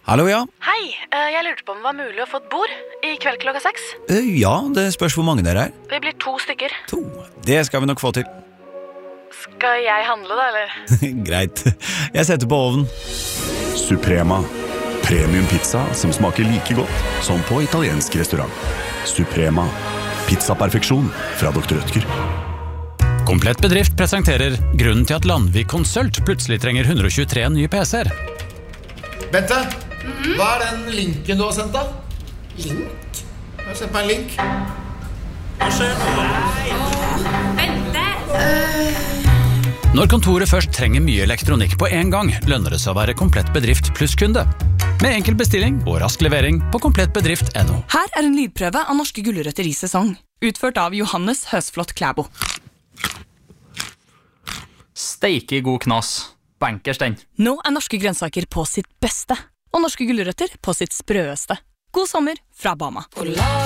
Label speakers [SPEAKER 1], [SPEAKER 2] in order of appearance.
[SPEAKER 1] Hallo, ja.
[SPEAKER 2] Hei, jeg lurte på om det var mulig å få et bord i kveld klokka 6.
[SPEAKER 1] Ja, det spørs hvor mange dere er.
[SPEAKER 2] Vi blir 2 stykker.
[SPEAKER 1] 2. Det skal vi nok få til.
[SPEAKER 2] Skal jeg handle da, eller?
[SPEAKER 1] Greit. Jeg setter på ovnen.
[SPEAKER 3] Suprema. Premium pizza som smaker like godt som på italiensk restaurant. Suprema. Pizzaperfeksjon fra Dr. Rødtger.
[SPEAKER 4] Komplett Bedrift presenterer grunnen til at Landvik Konsult plutselig trenger 123 nye PC-er.
[SPEAKER 5] Bente, hva er den linken du har sendt da?
[SPEAKER 6] Link?
[SPEAKER 5] Jeg har sendt meg en link.
[SPEAKER 6] Hva skjer? Bente!
[SPEAKER 4] Når kontoret først trenger mye elektronikk på en gang, lønner det seg å være Komplett Bedrift pluss-kunde. Med enkel bestilling og rask levering på komplettbedrift.no.
[SPEAKER 7] Her er en lydprøve av norske gulrøtter i sesong. Utført av Johannes Høsflot Klæbo.
[SPEAKER 8] Steike god knas. Bankers den.
[SPEAKER 7] Nå er norske grønnsaker på sitt beste, og norske gulrøtter på sitt sprøeste. God sommer fra Bama.